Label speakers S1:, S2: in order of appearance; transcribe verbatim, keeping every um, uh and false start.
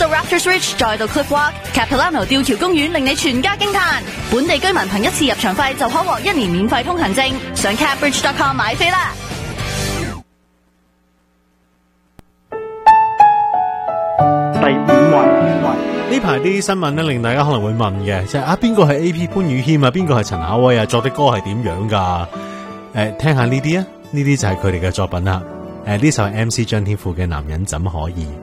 S1: 到 Raptors Ridge， 再到 Cliff Walk、Capilano 吊橋公園，令你全家驚嘆。本地居民憑一次入場費就可獲一年免費通行證，上 capbridge dot com 買飛啦！
S2: 第五位，
S3: 呢排啲新聞咧令大家可能會問嘅，即係啊邊個係 A P 潘宇謙啊，邊個係陳巧威啊，作的歌係點樣噶？誒，聽下呢啲啊，呢啲就係佢哋嘅作品啦。誒，呢首係 M C 張天賦嘅《男人怎可以》。